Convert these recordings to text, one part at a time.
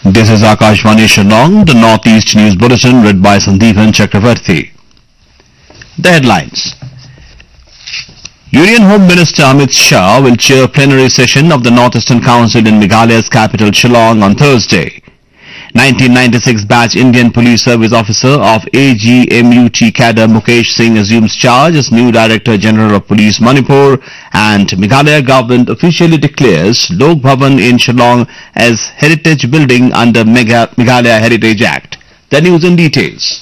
This is Akashvani Shillong, the Northeast News Bulletin read by Sandeepan Chakravarti. The headlines. Union Home Minister Amit Shah will chair plenary session of the Northeastern Council in Meghalaya's capital Shillong on Thursday. 1996 batch Indian Police Service Officer of AGMUT cadre Mukesh Singh assumes charge as new Director General of Police Manipur, and Meghalaya government officially declares Lok Bhavan in Shillong as heritage building under Meghalaya Heritage Act. The news in details.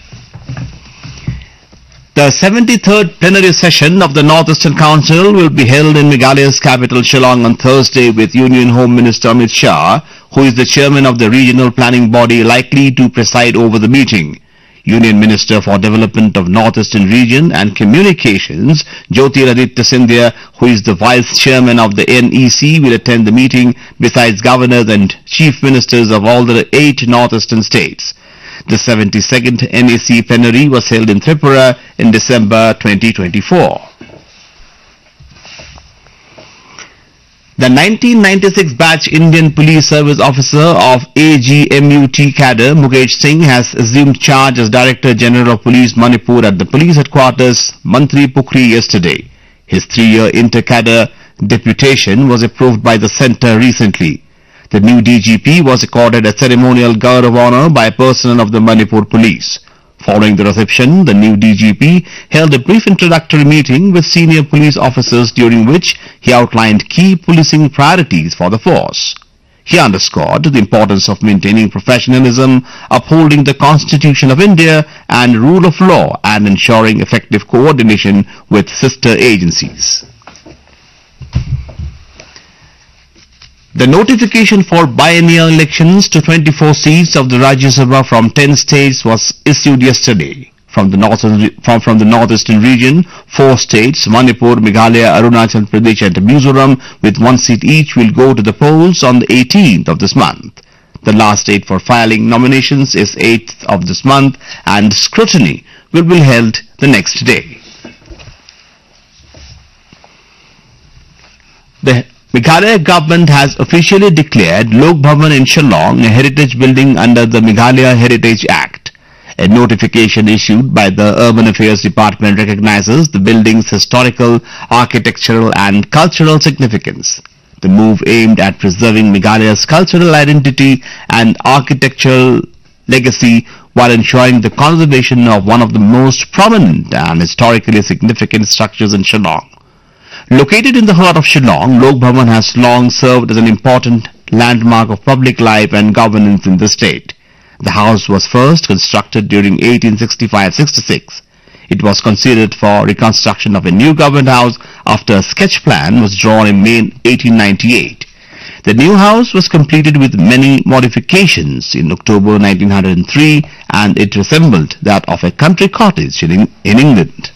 The 73rd plenary session of the Northeastern Council will be held in Meghalaya's capital Shillong on Thursday, with Union Home Minister Amit Shah, who is the chairman of the regional planning body, likely to preside over the meeting. Union Minister for Development of Northeastern Region and Communications, Jyotiraditya Scindia, who is the vice chairman of the NEC, will attend the meeting, besides governors and chief ministers of all the 8 northeastern states. The 72nd NEC plenary was held in Tripura in December 2024. The 1996 batch Indian Police Service Officer of AGMUT cadre Mukesh Singh has assumed charge as Director General of Police Manipur at the police headquarters Mantri Pukri yesterday. His 3-year inter-cadre deputation was approved by the centre recently. The new DGP was accorded a ceremonial guard of honour by personnel of the Manipur Police. Following the reception, the new DGP held a brief introductory meeting with senior police officers, during which he outlined key policing priorities for the force. He underscored the importance of maintaining professionalism, upholding the Constitution of India and rule of law, and ensuring effective coordination with sister agencies. The notification for biennial elections to 24 seats of the Rajya Sabha from 10 states was issued yesterday. From the northeastern region, 4 states, Manipur, Meghalaya, Arunachal Pradesh and Mizoram, with 1 seat each, will go to the polls on the 18th of this month. The last date for filing nominations is 8th of this month, and scrutiny will be held the next day. The Meghalaya government has officially declared Lok Bhavan in Shillong a heritage building under the Meghalaya Heritage Act. A notification issued by the Urban Affairs Department recognizes the building's historical, architectural and cultural significance. The move aimed at preserving Meghalaya's cultural identity and architectural legacy while ensuring the conservation of one of the most prominent and historically significant structures in Shillong. Located in the heart of Shillong, Lok Bhavan has long served as an important landmark of public life and governance in the state. The house was first constructed during 1865-66. It was considered for reconstruction of a new government house after a sketch plan was drawn in May 1898. The new house was completed with many modifications in October 1903, and it resembled that of a country cottage in England.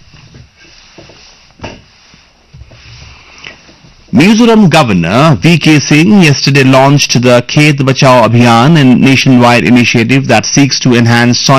Mizoram Governor V.K. Singh yesterday launched the Khet Bachao Abhiyan, a nationwide initiative that seeks to enhance soil